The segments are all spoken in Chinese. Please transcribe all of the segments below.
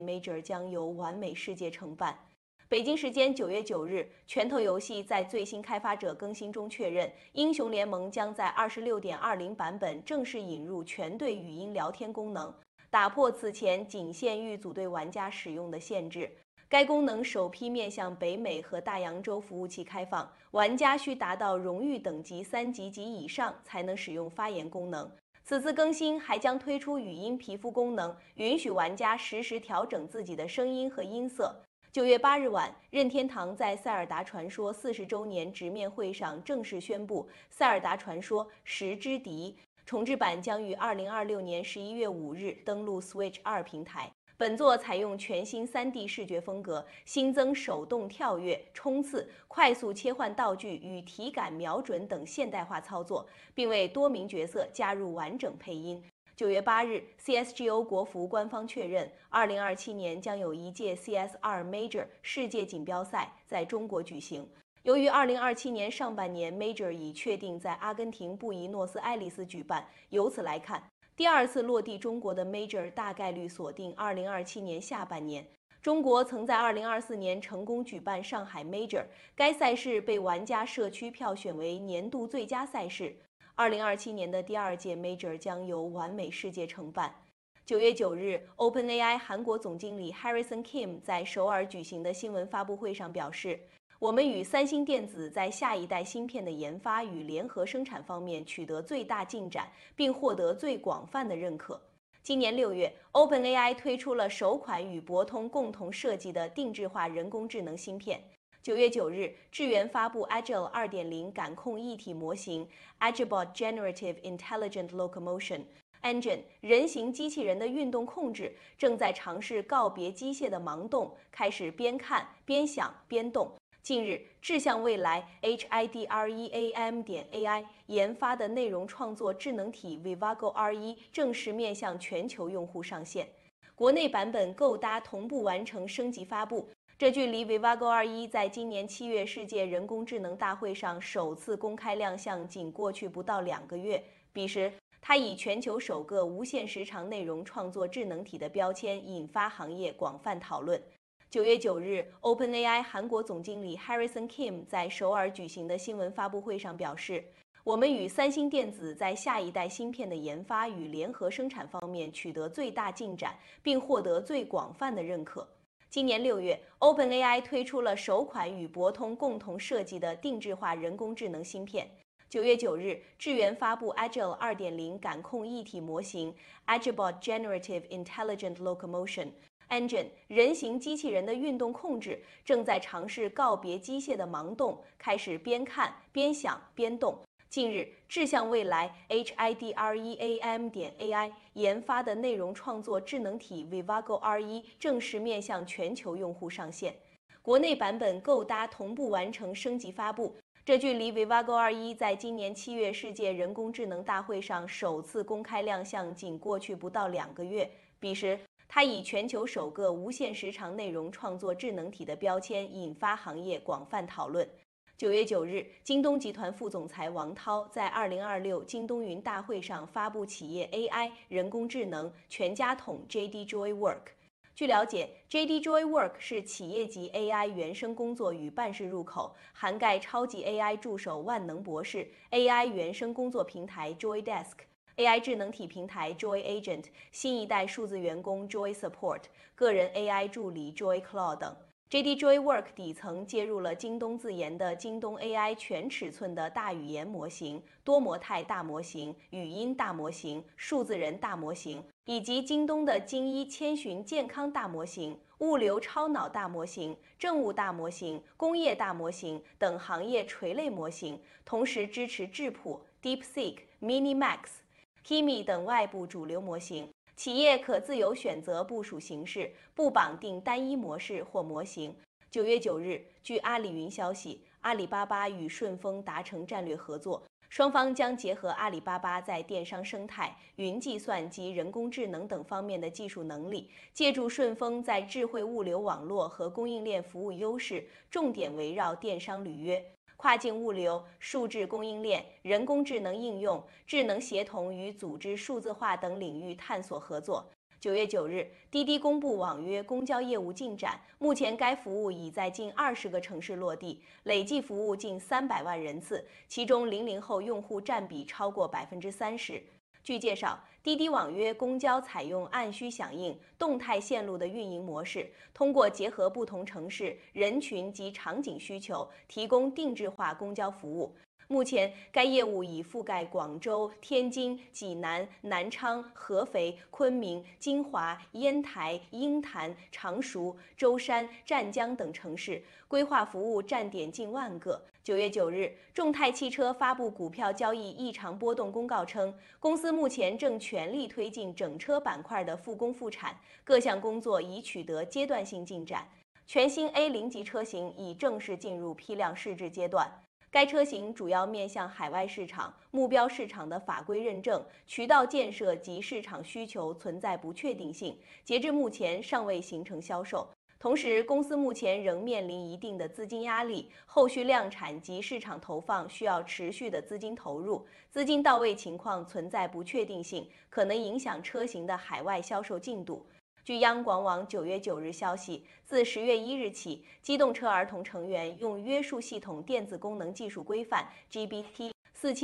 Major 将由完美世界承办。北京时间9月9日，拳头游戏在最新开发者更新中确认，英雄联盟将在26.20版本正式引入全队语音聊天功能，打破此前仅限于组队玩家使用的限制。该功能首批面向北美和大洋洲服务器开放，玩家需达到荣誉等级3级及以上才能使用发言功能。此次更新还将推出语音皮肤功能，允许玩家实时调整自己的声音和音色。9月8日晚，任天堂在《塞尔达传说》40周年直面会上正式宣布，《塞尔达传说：时之笛》重制版将于2026年11月5日登陆 Switch 2平台。本作采用全新3D 视觉风格，新增手动跳跃、冲刺、快速切换道具与体感瞄准等现代化操作，并为多名角色加入完整配音。9月8日 ，CSGO 国服官方确认，2027年将有一届 CS2 Major 世界锦标赛在中国举行。由于2027年上半年 Major 已确定在阿根廷布宜诺斯艾利斯举办，由此来看，第二次落地中国的 Major 大概率锁定2027年下半年。中国曾在2024年成功举办上海 Major， 该赛事被玩家社区票选为年度最佳赛事。2027年的第二届 Major 将由完美世界承办。9月9日 ，OpenAI 韩国总经理 Harrison Kim 在首尔举行的新闻发布会上表示，我们与三星电子在下一代芯片的研发与联合生产方面取得最大进展，并获得最广泛的认可。今年6月 ，OpenAI 推出了首款与博通共同设计的定制化人工智能芯片。9月9日，智源发布 Agile 2.0感控一体模型 Agilebot Generative Intelligent Locomotion Engine 人形机器人的运动控制正在尝试告别机械的盲动，开始边看边想边动。近日，志向未来 HIDREAM.AI 研发的内容创作智能体 Vivago R1 正式面向全球用户上线，国内版本购搭同步完成升级发布。这距离 Vivago R1 在今年7月世界人工智能大会上首次公开亮相仅过去不到2个月。彼时，它以全球首个无限时长内容创作智能体的标签引发行业广泛讨论。9月9日 ，OpenAI 韩国总经理 Harrison Kim 在首尔举行的新闻发布会上表示，我们与三星电子在下一代芯片的研发与联合生产方面取得最大进展，并获得最广泛的认可。今年6月 ，OpenAI 推出了首款与博通共同设计的定制化人工智能芯片。9月9日，智源发布 Agile 2.0感控一体模型 Agilebot Generative Intelligent Locomotion Engine 人形机器人的运动控制正在尝试告别机械的盲动，开始边看边想边动。近日，志向未来 HIDREAM.AI 研发的内容创作智能体 Vivago R1 正式面向全球用户上线，国内版本购搭同步完成升级发布。这距离 Vivago R1 在今年7月世界人工智能大会上首次公开亮相仅过去不到2个月。彼时，它以全球首个无限时长内容创作智能体的标签引发行业广泛讨论。9月9日，京东集团副总裁王涛在2026京东云大会上发布企业 AI 人工智能全家桶 JD Joy Work。据了解 ，JD Joy Work 是企业级 AI 原生工作与办事入口，涵盖超级 AI 助手万能博士、AI 原生工作平台 Joy Desk、AI 智能体平台 Joy Agent、新一代数字员工 Joy Support、个人 AI 助理 Joy Claw 等。JD Joy Work 底层接入了京东自研的京东 AI 全尺寸的大语言模型、多模态大模型、语音大模型、数字人大模型，以及京东的京一千寻健康大模型、物流超脑大模型、政务大模型、工业大模型等行业垂类模型，同时支持质朴、DeepSeek、Minimax、Kimi 等外部主流模型。企业可自由选择部署形式，不绑定单一模式或模型。9月9日，据阿里云消息，阿里巴巴与顺丰达成战略合作，双方将结合阿里巴巴在电商生态、云计算及人工智能等方面的技术能力，借助顺丰在智慧物流网络和供应链服务优势，重点围绕电商履约、跨境物流、数字供应链、人工智能应用、智能协同与组织数字化等领域探索合作。 9月9日，滴滴公布网约公交业务进展，目前该服务已在近20个城市落地，累计服务近300万人次，其中00后用户占比超过30%。据介绍，滴滴网约公交采用按需响应、动态线路的运营模式，通过结合不同城市人群及场景需求，提供定制化公交服务。目前，该业务已覆盖广州、天津、济南、南昌、合肥、昆明、金华、烟台、鹰潭、常熟、舟山、湛江等城市，规划服务站点近万个。9月9日，众泰汽车发布股票交易异常波动公告称，公司目前正全力推进整车板块的复工复产，各项工作已取得阶段性进展。全新 A0级车型已正式进入批量试制阶段。该车型主要面向海外市场，目标市场的法规认证、渠道建设及市场需求存在不确定性，截至目前尚未形成销售。同时，公司目前仍面临一定的资金压力，后续量产及市场投放需要持续的资金投入，资金到位情况存在不确定性，可能影响车型的海外销售进度。据央广网9月9日消息，自10月1日起，机动车儿童成员用约束系统电子功能技术规范 （GB/T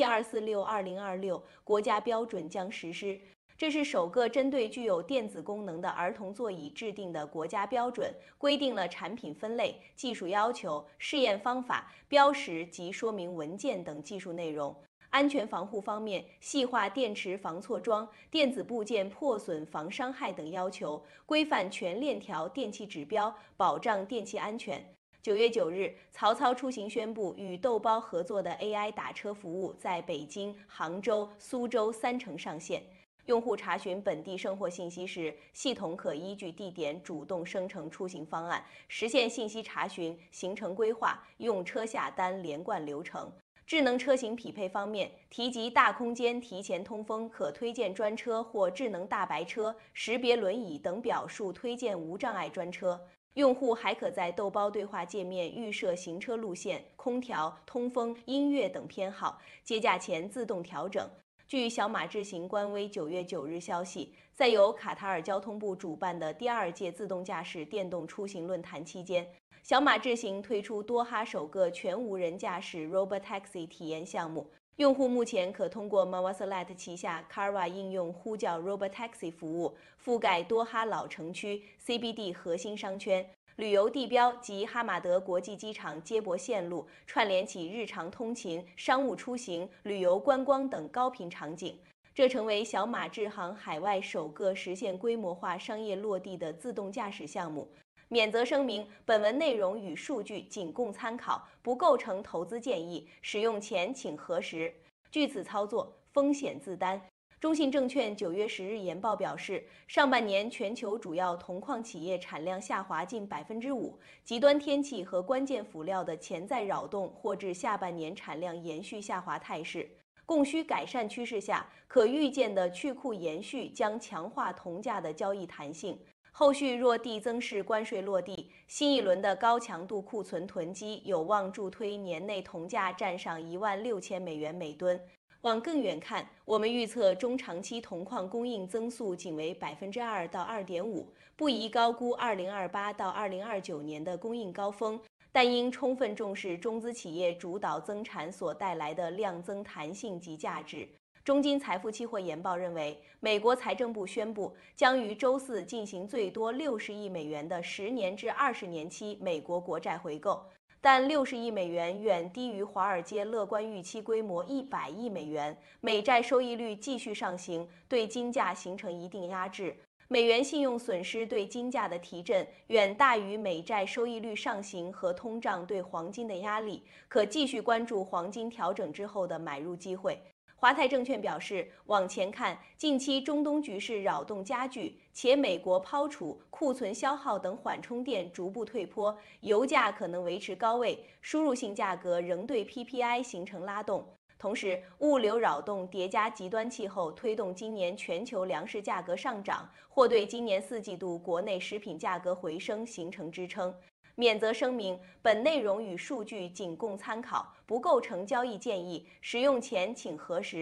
47246-2026）国家标准将实施。这是首个针对具有电子功能的儿童座椅制定的国家标准，规定了产品分类、技术要求、试验方法、标识及说明文件等技术内容。安全防护方面，细化电池防错装、电子部件破损防伤害等要求，规范全链条电气指标，保障电气安全。9月9日，曹操出行宣布与豆包合作的 AI 打车服务在北京、杭州、苏州3城上线。用户查询本地生活信息时，系统可依据地点主动生成出行方案，实现信息查询、行程规划、用车下单连贯流程。智能车型匹配方面，提及大空间提前通风、可推荐专车或智能大白车、识别轮椅等表述推荐无障碍专车。用户还可在豆包对话界面预设行车路线、空调、通风、音乐等偏好，接驾前自动调整。据小马智行官微9月9日消息，在由卡塔尔交通部主办的第2届自动驾驶电动出行论坛期间，小马智行推出多哈首个全无人驾驶 Robotaxi 体验项目。用户目前可通过 Mawassalat 旗下 Carva 应用呼叫 Robotaxi 服务，覆盖多哈老城区、CBD 核心商圈、旅游地标及哈马德国际机场接驳线路，串联起日常通勤、商务出行、旅游观光等高频场景。这成为小马智行海外首个实现规模化商业落地的自动驾驶项目。免责声明：本文内容与数据仅供参考，不构成投资建议，使用前请核实。据此操作，风险自担。中信证券9月10日研报表示，上半年全球主要铜矿企业产量下滑近5%，极端天气和关键辅料的潜在扰动或致下半年产量延续下滑态势。供需改善趋势下，可预见的去库延续将强化铜价的交易弹性。后续若递增式关税落地，新一轮的高强度库存囤积有望助推年内铜价站上16000美元每吨。往更远看，我们预测中长期铜矿供应增速仅为2%到2.5%，不宜高估2028到2029年的供应高峰，但应充分重视中资企业主导增产所带来的量增弹性及价值。中金财富期货研报认为，美国财政部宣布将于周四进行最多60亿美元的10年至20年期美国国债回购，但60亿美元远低于华尔街乐观预期规模100亿美元，美债收益率继续上行，对金价形成一定压制。美元信用损失对金价的提振远大于美债收益率上行和通胀对黄金的压力，可继续关注黄金调整之后的买入机会。华泰证券表示，往前看，近期中东局势扰动加剧，且美国抛储、库存消耗等缓冲垫逐步退坡，油价可能维持高位，输入性价格仍对 PPI 形成拉动。同时，物流扰动叠加极端气候，推动今年全球粮食价格上涨，或对今年4季度国内食品价格回升形成支撑。免责声明：本内容与数据仅供参考，不构成交易建议，使用前请核实。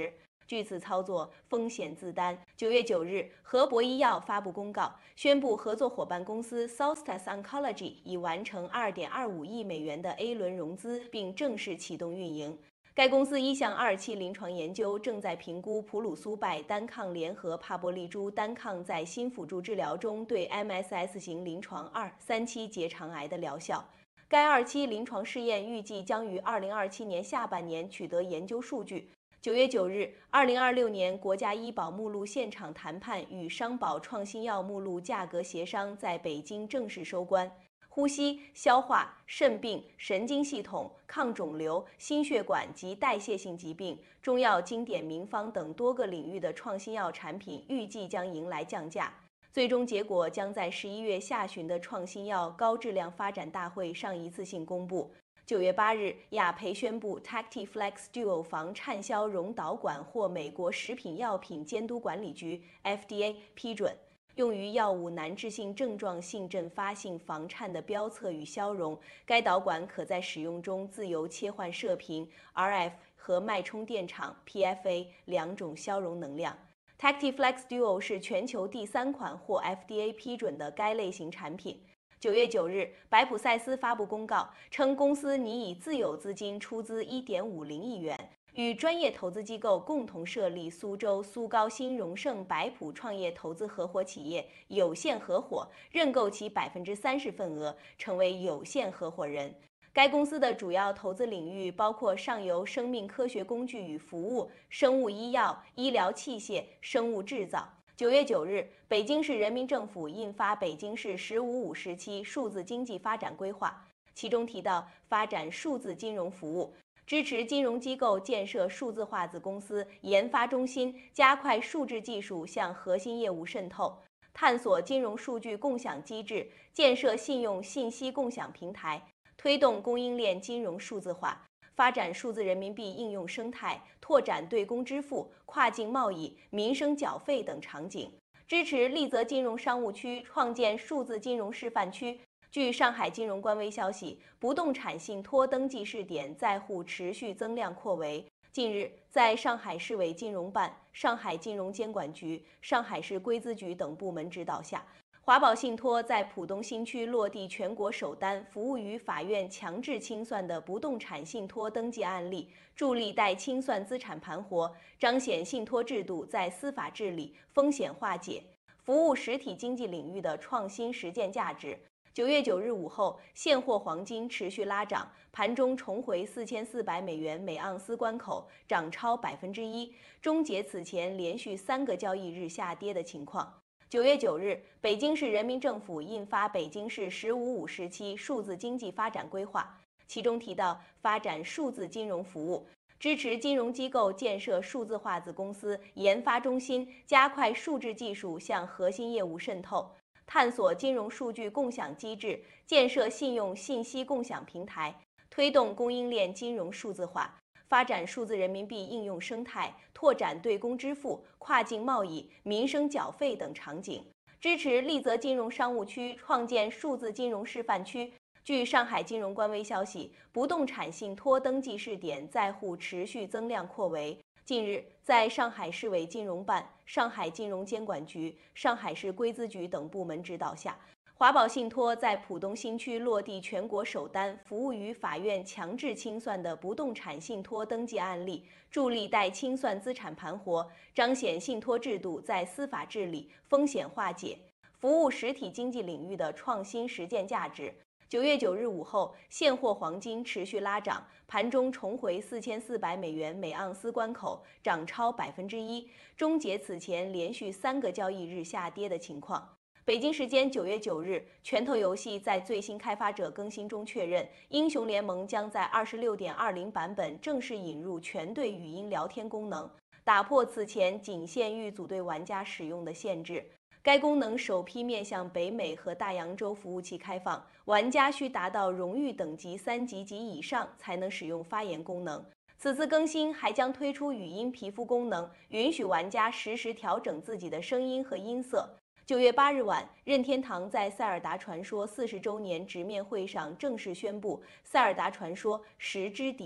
据此操作风险自担。9月9日，和博医药发布公告，宣布合作伙伴公司 Solstice Oncology 已完成2.25亿美元的 A 轮融资，并正式启动运营。该公司一项2期临床研究正在评估普鲁苏拜单抗联合帕博利珠单抗在新辅助治疗中对 MSS 型临床2、3期结肠癌的疗效。该2期临床试验预计将于2027年下半年取得研究数据。9月9日，2026年国家医保目录现场谈判与商保创新药目录价格协商在北京正式收官。呼吸、消化、肾病、神经系统、抗肿瘤、心血管及代谢性疾病、中药经典名方等多个领域的创新药产品预计将迎来降价。最终结果将在11月下旬的创新药高质量发展大会上一次性公布。9月8日，雅培宣布 TactiFlex Duo 防颤销溶导管获美国食品药品监督管理局 FDA 批准，用于药物难治性症状性阵发性房颤的标测与消融。该导管可在使用中自由切换射频 RF 和脉冲电场 PFA 两种消融能量。TactiFlex Duo 是全球第3款获 FDA 批准的该类型产品。9月9日，白普赛斯发布公告称，公司拟以自有资金出资1.50亿元，与专业投资机构共同设立苏州苏高新荣盛白普创业投资合伙企业有限合伙，认购其30%份额，成为有限合伙人。该公司的主要投资领域包括上游生命科学工具与服务、生物医药、医疗器械、生物制造。9月9日，北京市人民政府印发北京市“15-5”时期数字经济发展规划，其中提到发展数字金融服务，支持金融机构建设数字化子公司、研发中心，加快数字技术向核心业务渗透，探索金融数据共享机制，建设信用信息共享平台，推动供应链金融数字化。发展数字人民币应用生态，拓展对公支付、跨境贸易、民生缴费等场景，支持丽泽金融商务区创建数字金融示范区。据上海金融官微消息，不动产信托登记试点在沪持续增量扩围。近日，在上海市委金融办、上海金融监管局、上海市规资局等部门指导下，华宝信托在浦东新区落地全国首单服务于法院强制清算的不动产信托登记案例，助力待清算资产盘活，彰显信托制度在司法治理、风险化解、服务实体经济领域的创新实践价值。9月9日午后，现货黄金持续拉涨，盘中重回4400美元每盎司关口，涨超1%，终结此前连续3个交易日下跌的情况。9月9日，北京市人民政府印发北京市“15-5”时期数字经济发展规划，其中提到发展数字金融服务，支持金融机构建设数字化子公司、研发中心，加快数字技术向核心业务渗透，探索金融数据共享机制，建设信用信息共享平台，推动供应链金融数字化。发展数字人民币应用生态，拓展对公支付、跨境贸易、民生缴费等场景，支持丽泽金融商务区创建数字金融示范区。据上海金融官微消息，不动产信托登记试点在沪持续增量扩围。近日，在上海市委金融办、上海金融监管局、上海市规资局等部门指导下，华宝信托在浦东新区落地全国首单服务于法院强制清算的不动产信托登记案例，助力待清算资产盘活，彰显信托制度在司法治理、风险化解、服务实体经济领域的创新实践价值。9月9日午后，现货黄金持续拉涨，盘中重回4400美元每盎司关口，涨超1%，终结此前连续3个交易日下跌的情况。北京时间9月9日，拳头游戏在最新开发者更新中确认，英雄联盟将在26.20版本正式引入全队语音聊天功能，打破此前仅限于组队玩家使用的限制。该功能首批面向北美和大洋洲服务器开放，玩家需达到荣誉等级3级及以上才能使用发言功能。此次更新还将推出语音皮肤功能，允许玩家实时调整自己的声音和音色。9月8日晚，任天堂在《塞尔达传说》40周年直面会上正式宣布，《塞尔达传说：时之笛》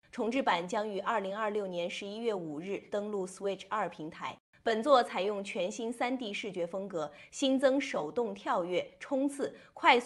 重制版将于2026年11月5日登陆 Switch 2平台。本作采用全新3D 视觉风格，新增手动跳跃、冲刺、快速